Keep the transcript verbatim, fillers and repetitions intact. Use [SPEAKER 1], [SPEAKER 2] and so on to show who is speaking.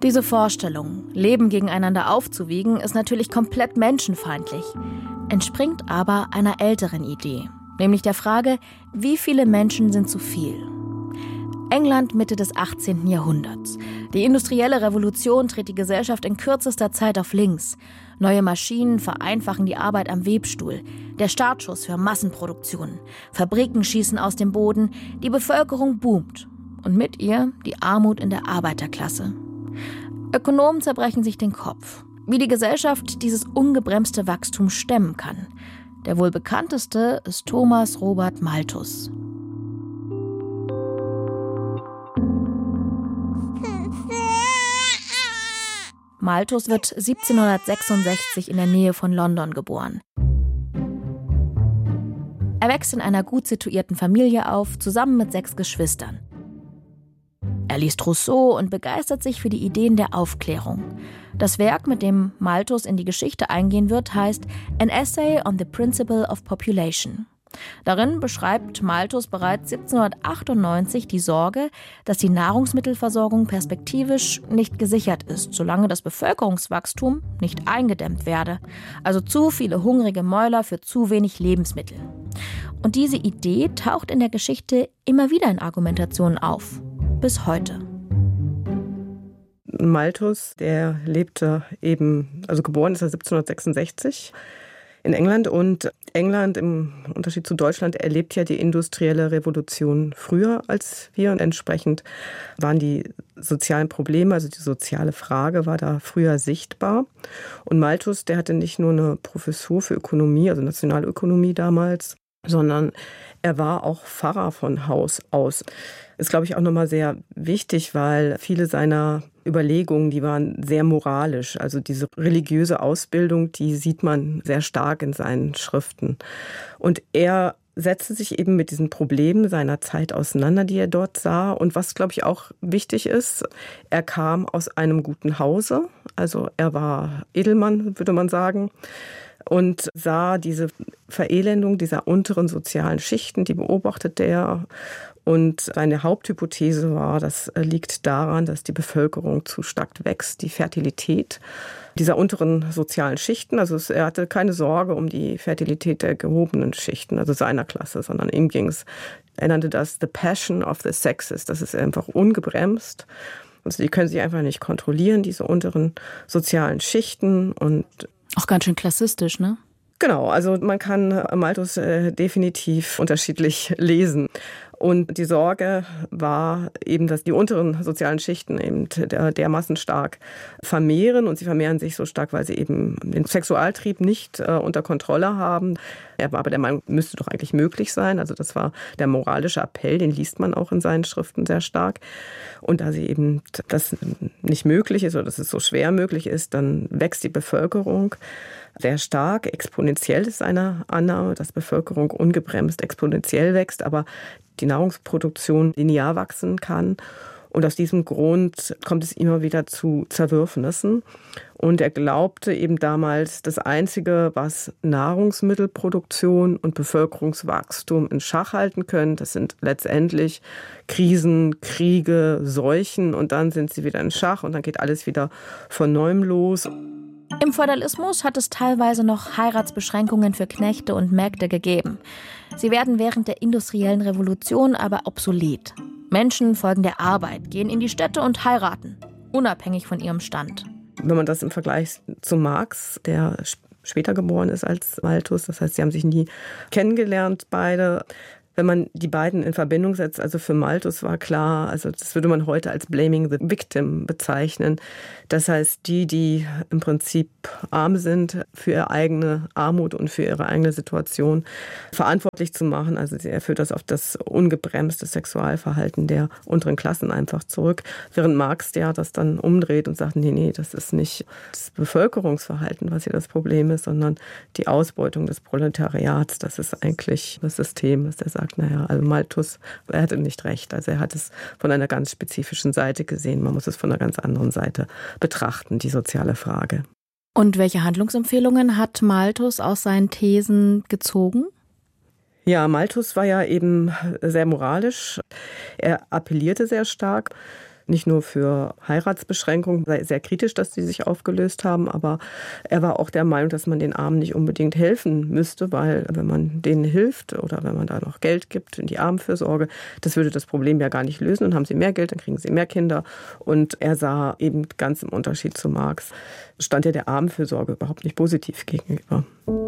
[SPEAKER 1] Diese Vorstellung, Leben gegeneinander aufzuwiegen, ist natürlich komplett menschenfeindlich, entspringt aber einer älteren Idee, nämlich der Frage, wie viele Menschen sind zu viel? England Mitte des achtzehnten Jahrhunderts. Die industrielle Revolution dreht die Gesellschaft in kürzester Zeit auf links. Neue Maschinen vereinfachen die Arbeit am Webstuhl. Der Startschuss für Massenproduktion. Fabriken schießen aus dem Boden. Die Bevölkerung boomt. Und mit ihr die Armut in der Arbeiterklasse. Ökonomen zerbrechen sich den Kopf, wie die Gesellschaft dieses ungebremste Wachstum stemmen kann. Der wohl bekannteste ist Thomas Robert Malthus. Malthus wird siebzehnhundertsechsundsechzig in der Nähe von London geboren. Er wächst in einer gut situierten Familie auf, zusammen mit sechs Geschwistern. Er liest Rousseau und begeistert sich für die Ideen der Aufklärung. Das Werk, mit dem Malthus in die Geschichte eingehen wird, heißt An Essay on the Principle of Population. Darin beschreibt Malthus bereits siebzehnhundertachtundneunzig die Sorge, dass die Nahrungsmittelversorgung perspektivisch nicht gesichert ist, solange das Bevölkerungswachstum nicht eingedämmt werde. Also zu viele hungrige Mäuler für zu wenig Lebensmittel. Und diese Idee taucht in der Geschichte immer wieder in Argumentationen auf. Bis heute.
[SPEAKER 2] Malthus, der lebte eben, also geboren ist er siebzehnhundertsechsundsechzig in England, und England im Unterschied zu Deutschland erlebt ja die industrielle Revolution früher als wir, und entsprechend waren die sozialen Probleme, also die soziale Frage war da früher sichtbar. Und Malthus, der hatte nicht nur eine Professur für Ökonomie, also Nationalökonomie damals, sondern er war auch Pfarrer von Haus aus. Ist, glaube ich, auch nochmal sehr wichtig, weil viele seiner Überlegungen, die waren sehr moralisch. Also diese religiöse Ausbildung, die sieht man sehr stark in seinen Schriften. Und er setzte sich eben mit diesen Problemen seiner Zeit auseinander, die er dort sah. Und was, glaube ich, auch wichtig ist, er kam aus einem guten Hause. Also er war Edelmann, würde man sagen. Und sah diese Verelendung dieser unteren sozialen Schichten, die beobachtete er. Und seine Haupthypothese war, das liegt daran, dass die Bevölkerung zu stark wächst, die Fertilität dieser unteren sozialen Schichten. Also er hatte keine Sorge um die Fertilität der gehobenen Schichten, also seiner Klasse, sondern ihm ging es, er nannte das the passion of the sexes. Das ist einfach ungebremst. Also die können sich einfach nicht kontrollieren, diese unteren sozialen Schichten. Und
[SPEAKER 1] auch ganz schön klassistisch, ne?
[SPEAKER 2] Genau, also man kann Malthus äh, definitiv unterschiedlich lesen. Und die Sorge war eben, dass die unteren sozialen Schichten eben der, dermaßen stark vermehren. Und sie vermehren sich so stark, weil sie eben den Sexualtrieb nicht äh, unter Kontrolle haben. Er war aber der Meinung, müsste doch eigentlich möglich sein. Also das war der moralische Appell, den liest man auch in seinen Schriften sehr stark. Und da sie eben das nicht möglich ist oder dass es so schwer möglich ist, dann wächst die Bevölkerung sehr stark. Exponentiell ist seine Annahme, dass Bevölkerung ungebremst exponentiell wächst, aber die Nahrungsproduktion linear wachsen kann. Und aus diesem Grund kommt es immer wieder zu Zerwürfnissen. Und er glaubte eben damals, das Einzige, was Nahrungsmittelproduktion und Bevölkerungswachstum in Schach halten können, das sind letztendlich Krisen, Kriege, Seuchen. Und dann sind sie wieder in Schach und dann geht alles wieder von neuem los.
[SPEAKER 1] Im Feudalismus hat es teilweise noch Heiratsbeschränkungen für Knechte und Mägde gegeben. Sie werden während der industriellen Revolution aber obsolet. Menschen folgen der Arbeit, gehen in die Städte und heiraten, unabhängig von ihrem Stand.
[SPEAKER 2] Wenn man das im Vergleich zu Marx, der später geboren ist als Malthus, das heißt, sie haben sich nie kennengelernt, beide. Wenn man die beiden in Verbindung setzt, also für Malthus war klar, also das würde man heute als blaming the victim bezeichnen. Das heißt, die, die im Prinzip arm sind, für ihre eigene Armut und für ihre eigene Situation verantwortlich zu machen. Also er führt das auf das ungebremste Sexualverhalten der unteren Klassen einfach zurück. Während Marx der das dann umdreht und sagt, nee, nee, das ist nicht das Bevölkerungsverhalten, was hier das Problem ist, sondern die Ausbeutung des Proletariats. Das ist eigentlich das System, was der sagt. Naja, also Malthus, er hatte nicht recht. Also er hat es von einer ganz spezifischen Seite gesehen. Man muss es von einer ganz anderen Seite betrachten, die soziale Frage.
[SPEAKER 1] Und welche Handlungsempfehlungen hat Malthus aus seinen Thesen gezogen?
[SPEAKER 2] Ja, Malthus war ja eben sehr moralisch. Er appellierte sehr stark nicht nur für Heiratsbeschränkungen, sei sehr kritisch, dass die sich aufgelöst haben, aber er war auch der Meinung, dass man den Armen nicht unbedingt helfen müsste, weil wenn man denen hilft oder wenn man da noch Geld gibt in die Armenfürsorge, das würde das Problem ja gar nicht lösen. Dann haben sie mehr Geld, dann kriegen sie mehr Kinder. Und er sah eben ganz im Unterschied zu Marx, stand ja der Armenfürsorge überhaupt nicht positiv gegenüber.